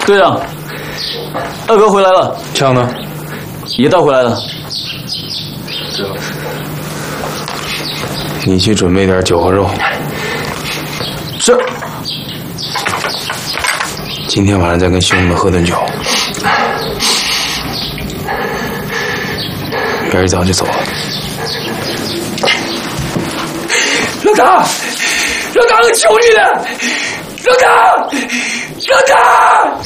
队长，二哥回来了。 枪呢？ 也带回来了。 你去准备点酒和肉。 是。 今天晚上再跟兄弟们喝顿酒。明儿一早就走了。 老大，老大，我求你了，老大，老大。